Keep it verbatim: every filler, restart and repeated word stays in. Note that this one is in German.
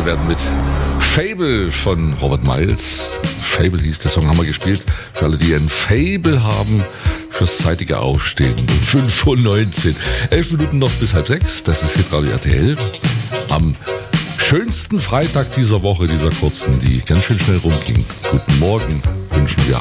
werden mit Fable von Robert Miles. Fable hieß der Song, haben wir gespielt. Für alle, die ein Fable haben fürs zeitige Aufstehen. fünf Uhr neunzehn. Elf Minuten noch bis halb sechs. Das ist Hitradio R T L. Am schönsten Freitag dieser Woche, dieser kurzen, die ganz schön schnell rumging. Guten Morgen wünschen wir